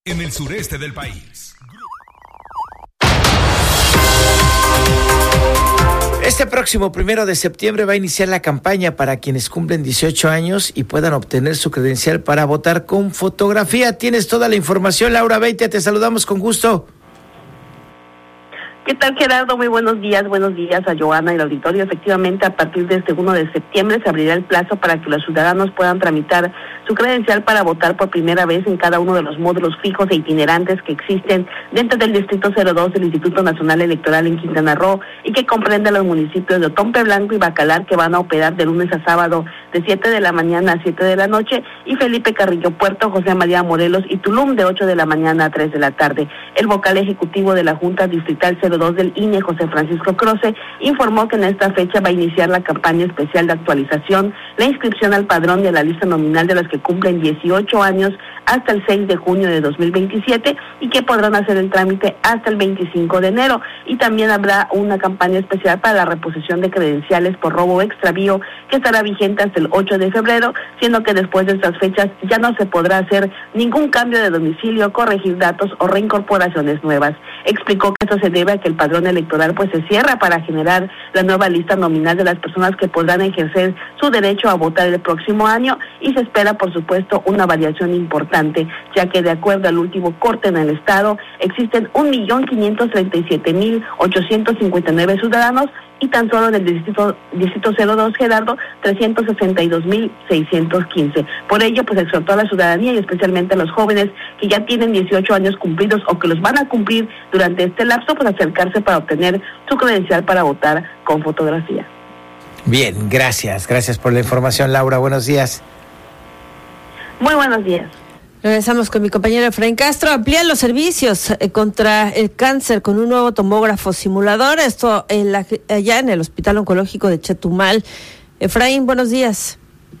en el sureste del país. Este próximo 1 de septiembre va a iniciar la campaña para quienes cumplen 18 años y puedan obtener su credencial para votar con fotografía. Tienes toda la información, Laura Beitia, te saludamos con gusto. ¿Qué tal, Gerardo? Muy buenos días a Joana y el auditorio. Efectivamente, a partir de este 1 de septiembre se abrirá el plazo para que los ciudadanos puedan tramitar su credencial para votar por primera vez en cada uno de los módulos fijos e itinerantes que existen dentro del Distrito 02 del Instituto Nacional Electoral en Quintana Roo y que comprende los municipios de Otompe Blanco y Bacalar, que van a operar de lunes a sábado de 7 de la mañana a 7 de la noche, y Felipe Carrillo Puerto, José María Morelos y Tulum de 8 de la mañana a 3 de la tarde. El vocal ejecutivo de la Junta Distrital 02 del INE, José Francisco Croce, informó que en esta fecha va a iniciar la campaña especial de actualización, la inscripción al padrón de la lista nominal de los que cumplen 18 años hasta el 6 de junio de 2027 y que podrán hacer el trámite hasta el 25 de enero. Y también habrá una campaña especial para la reposición de credenciales por robo o extravío que estará vigente hasta el 8 de febrero, siendo que después de estas fechas ya no se podrá hacer ningún cambio de domicilio, corregir datos o reincorporaciones nuevas. Explicó que esto se debe a que el padrón electoral pues se cierra para generar la nueva lista nominal de las personas que podrán ejercer su derecho a votar el próximo año, y se espera, por supuesto, una variación importante, ya que de acuerdo al último corte en el estado existen 1.537.859 ciudadanos y tan solo en el distrito 02, Gerardo, 362.615. Por ello, pues exhortó a la ciudadanía y especialmente a los jóvenes que ya tienen 18 años cumplidos o que los van a cumplir durante este lapso, pues acercarse para obtener su credencial para votar con fotografía. Bien, gracias por la información, Laura. Buenos días. Muy buenos días. Regresamos con mi compañero Efraín Castro. Amplían los servicios contra el cáncer con un nuevo tomógrafo simulador. Esto allá en el Hospital Oncológico de Chetumal. Efraín, buenos días.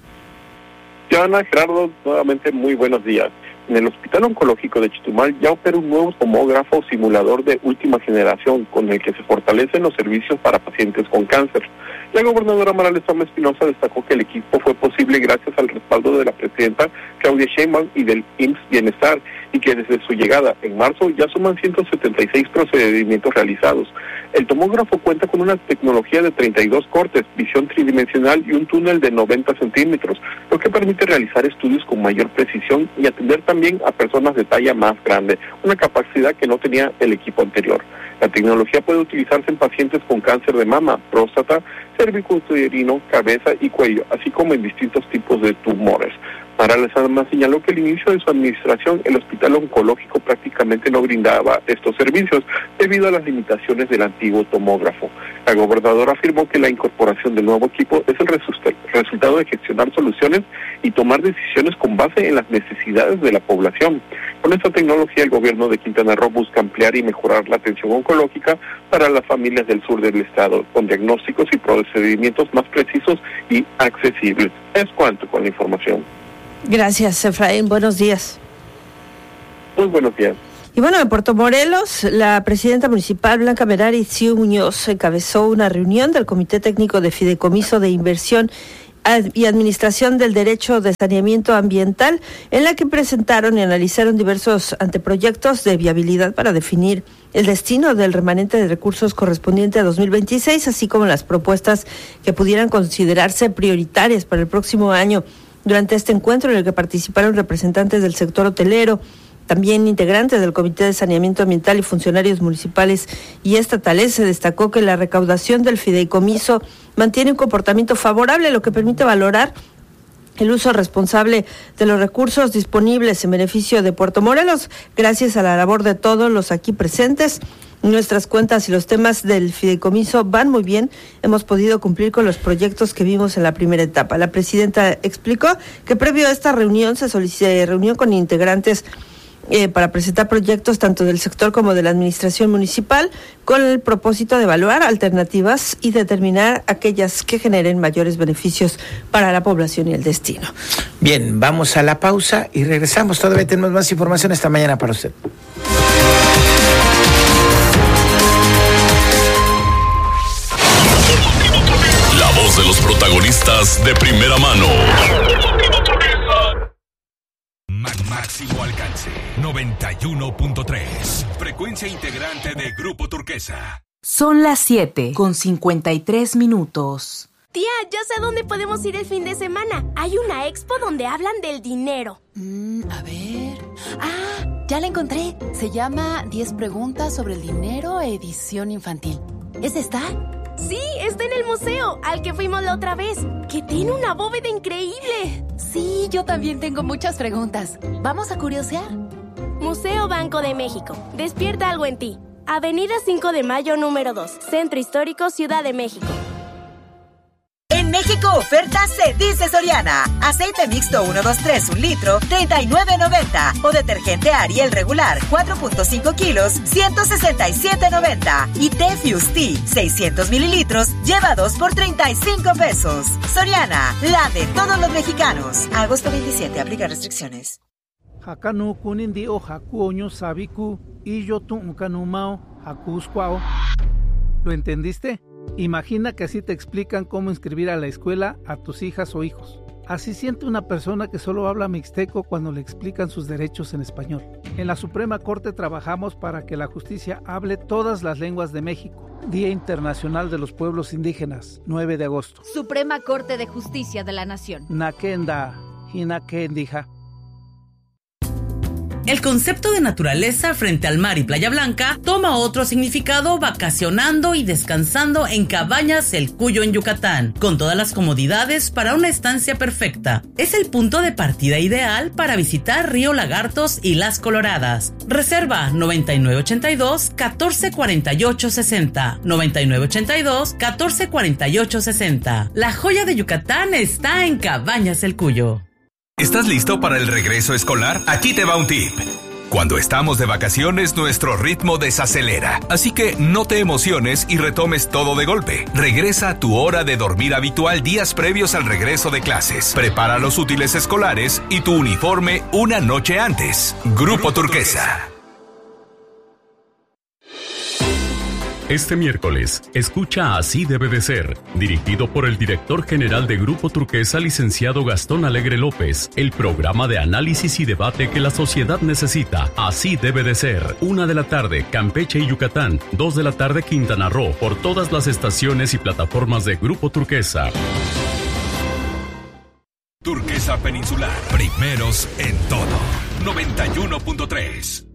Joana, Gerardo, nuevamente muy buenos días. En el Hospital Oncológico de Chetumal ya opera un nuevo tomógrafo simulador de última generación con el que se fortalecen los servicios para pacientes con cáncer. La gobernadora Mara Lezama Espinosa destacó que el equipo fue posible gracias al respaldo de la presidenta Claudia Sheinbaum y del IMSS Bienestar, y que desde su llegada en marzo ya suman 176 procedimientos realizados. El tomógrafo cuenta con una tecnología de 32 cortes, visión tridimensional y un túnel de 90 centímetros, lo que permite realizar estudios con mayor precisión y atender también a personas de talla más grande, una capacidad que no tenía el equipo anterior. La tecnología puede utilizarse en pacientes con cáncer de mama, próstata, cervicuterino, cabeza y cuello, así como en distintos tipos de tumores. Mara Lezama señaló que al inicio de su administración el hospital oncológico prácticamente no brindaba estos servicios debido a las limitaciones del antiguo tomógrafo. La gobernadora afirmó que la incorporación del nuevo equipo es el resultado de gestionar soluciones y tomar decisiones con base en las necesidades de la población. Con esta tecnología el gobierno de Quintana Roo busca ampliar y mejorar la atención oncológica para las familias del sur del estado, con diagnósticos y procedimientos más precisos y accesibles. Es cuanto con la información. Gracias, Efraín. Buenos días. Muy buenos días. Y bueno, en Puerto Morelos, la presidenta municipal Blanca Merari Xiu Muñoz encabezó una reunión del Comité Técnico de Fideicomiso de Inversión y Administración del Derecho de Saneamiento Ambiental, en la que presentaron y analizaron diversos anteproyectos de viabilidad para definir el destino del remanente de recursos correspondiente a 2026, así como las propuestas que pudieran considerarse prioritarias para el próximo año. Durante este encuentro, en el que participaron representantes del sector hotelero, también integrantes del Comité de Saneamiento Ambiental y funcionarios municipales y estatales, se destacó que la recaudación del fideicomiso mantiene un comportamiento favorable, lo que permite valorar el uso responsable de los recursos disponibles en beneficio de Puerto Morelos. Gracias a la labor de todos los aquí presentes, nuestras cuentas y los temas del fideicomiso van muy bien. Hemos podido cumplir con los proyectos que vimos en la primera etapa. La presidenta explicó que previo a esta reunión se reunió con integrantes para presentar proyectos tanto del sector como de la administración municipal, con el propósito de evaluar alternativas y determinar aquellas que generen mayores beneficios para la población y el destino. Bien, vamos a la pausa y regresamos. Todavía tenemos más información esta mañana para usted. La voz de los protagonistas de primera mano. Max máximo alcance. 91.3. Frecuencia integrante de Grupo Turquesa. Son las 7:53. Tía, ya sé a dónde podemos ir el fin de semana. Hay una expo donde hablan del dinero. A ver... ya la encontré. Se llama 10 preguntas sobre el dinero, edición infantil. ¿Es esta? Sí, está en el museo, al que fuimos la otra vez, que tiene una bóveda increíble. Sí, yo también tengo muchas preguntas. ¿Vamos a curiosear? Museo Banco de México. Despierta algo en ti. Avenida 5 de Mayo, número 2. Centro Histórico, Ciudad de México. En México, oferta se dice Soriana. Aceite mixto 123 1 litro, $39.90. O detergente Ariel regular, 4.5 kilos, $167.90. Y té Fusti, 600 mililitros, lleva 2 por $35. Soriana, la de todos los mexicanos. Agosto 27, aplica restricciones. Hakanu kunindi o hakuoño sabiku y yo tuncanumao hakusquao. ¿Lo entendiste? Imagina que así te explican cómo inscribir a la escuela a tus hijas o hijos. Así siente una persona que solo habla mixteco cuando le explican sus derechos en español. En la Suprema Corte trabajamos para que la justicia hable todas las lenguas de México. Día Internacional de los Pueblos Indígenas, 9 de agosto. Suprema Corte de Justicia de la Nación. Nakenda, hinakendija. El concepto de naturaleza frente al mar y Playa Blanca toma otro significado vacacionando y descansando en Cabañas El Cuyo en Yucatán, con todas las comodidades para una estancia perfecta. Es el punto de partida ideal para visitar Río Lagartos y Las Coloradas. Reserva 9982-1448-60, 9982-1448-60. La joya de Yucatán está en Cabañas El Cuyo. ¿Estás listo para el regreso escolar? Aquí te va un tip. Cuando estamos de vacaciones, nuestro ritmo desacelera. Así que no te emociones y retomes todo de golpe. Regresa a tu hora de dormir habitual días previos al regreso de clases. Prepara los útiles escolares y tu uniforme una noche antes. Grupo Turquesa. Este miércoles, escucha Así debe de ser, dirigido por el director general de Grupo Turquesa, licenciado Gastón Alegre López, el programa de análisis y debate que la sociedad necesita. Así debe de ser. 1 de la tarde, Campeche y Yucatán. 2 de la tarde, Quintana Roo, por todas las estaciones y plataformas de Grupo Turquesa. Turquesa Peninsular, primeros en todo. 91.3.